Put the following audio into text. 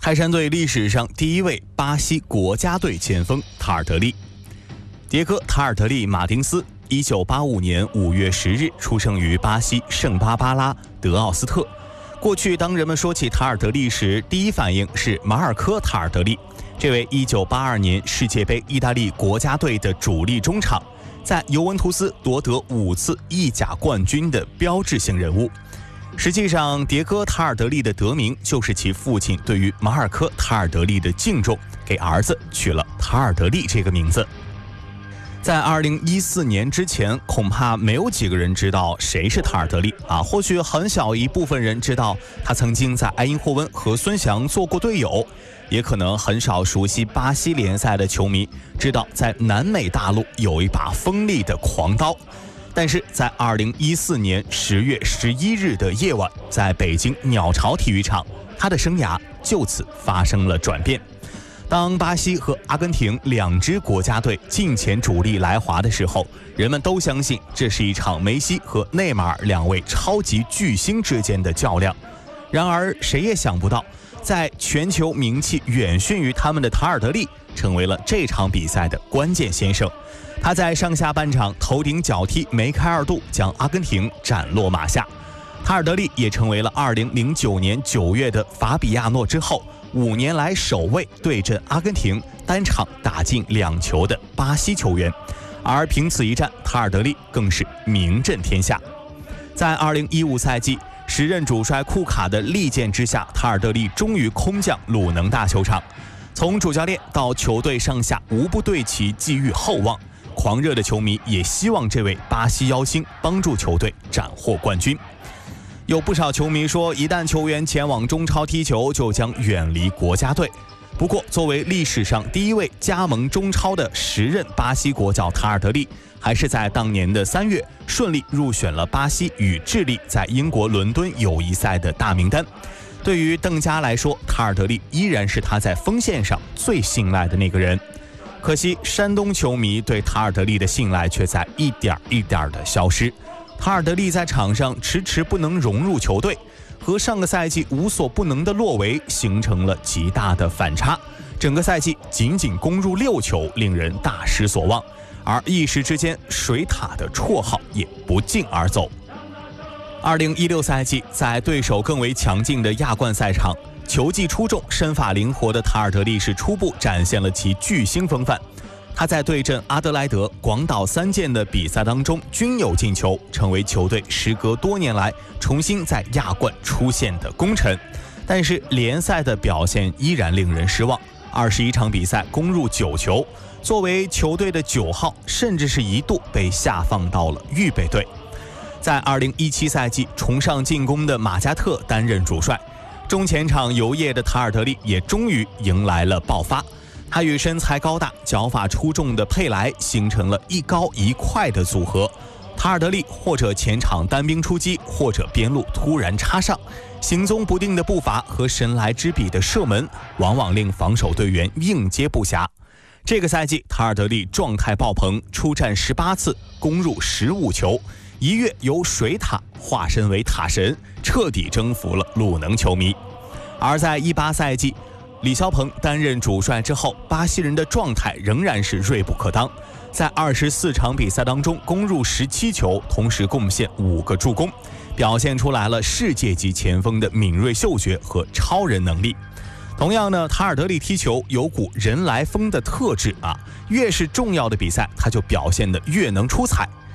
泰山队历史上第一位巴西国家队前锋塔尔德利。迭戈·塔尔德利·马丁斯，1985年5月10日出生于巴西圣巴巴拉德奥斯特。过去当人们说起塔尔德利时，第一反应是马尔科·塔尔德利，这位1982年世界杯意大利国家队的主力中场，在尤文图斯夺得5次意甲冠军的标志性人物。实际上，迭戈·塔尔德利的得名就是其父亲对于马尔科·塔尔德利的敬重，给儿子取了塔尔德利这个名字。在2014年之前，恐怕没有几个人知道谁是塔尔德利啊。或许很小一部分人知道他曾经在埃因霍温和孙祥做过队友，也可能很少熟悉巴西联赛的球迷知道在南美大陆有一把锋利的狂刀。但是在2014年10月11日的夜晚，在北京鸟巢体育场，他的生涯就此发生了转变。当巴西和阿根廷两支国家队近前主力来华的时候，人们都相信这是一场梅西和内马尔两位超级巨星之间的较量。然而谁也想不到，在全球名气远逊于他们的塔尔德利成为了这场比赛的关键先生。他在上下半场头顶脚踢梅开二度，将阿根廷斩落马下。塔尔德利也成为了2009年9月的法比亚诺之后5年来首位对阵阿根廷单场打进2球的巴西球员，而凭此一战，塔尔德利更是名震天下。在2015赛季，时任主帅库卡的力荐之下，塔尔德利终于空降鲁能大球场，从主教练到球队上下无不对其寄予厚望。狂热的球迷也希望这位巴西妖星帮助球队斩获冠军。有不少球迷说，一旦球员前往中超踢球，就将远离国家队。不过，作为历史上第一位加盟中超的时任巴西国脚塔尔德利，还是在当年的3月顺利入选了巴西与智利在英国伦敦友谊赛的大名单。对于邓加来说，塔尔德利依然是他在锋线上最信赖的那个人。可惜，山东球迷对塔尔德利的信赖却在一点一点的消失。塔尔德利在场上迟迟不能融入球队，和上个赛季无所不能的洛维形成了极大的反差。整个赛季仅仅攻入6球，令人大失所望。而一时之间，水塔的绰号也不胫而走。2016赛季，在对手更为强劲的亚冠赛场，球技出众、身法灵活的塔尔德利是初步展现了其巨星风范。他在对阵阿德莱德、广岛3舰的比赛当中均有进球，成为球队时隔多年来重新在亚冠出现的功臣。但是联赛的表现依然令人失望，21场比赛攻入9球，作为球队的9号，甚至是一度被下放到了预备队。在2017赛季，崇尚进攻的马加特担任主帅，中前场游曳的塔尔德利也终于迎来了爆发。他与身材高大、脚法出众的佩莱形成了一高一快的组合。塔尔德利或者前场单兵出击，或者边路突然插上，行踪不定的步伐和神来之笔的射门，往往令防守队员应接不暇。这个赛季，塔尔德利状态爆棚，出战18次，攻入15球，一跃由水塔化身为塔神，彻底征服了鲁能球迷。而在18赛季，李霄鹏担任主帅之后，巴西人的状态仍然是锐不可当，在24场比赛当中攻入17球，同时贡献5个助攻，表现出来了世界级前锋的敏锐嗅觉和超人能力。同样呢，塔尔德利踢球有股人来疯的特质啊，越是重要的比赛，他就表现得越能出彩。